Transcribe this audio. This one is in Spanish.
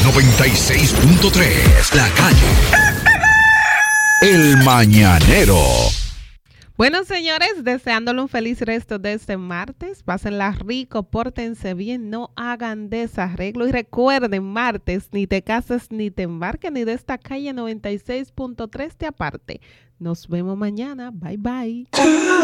96.3, La Calle. El Mañanero. Bueno, señores, deseándole un feliz resto de este martes. Pásenla rico, pórtense bien, no hagan desarreglo. Y recuerden, martes, ni te cases ni te embarques, ni de esta calle 96.3 te aparte. Nos vemos mañana. Bye, bye.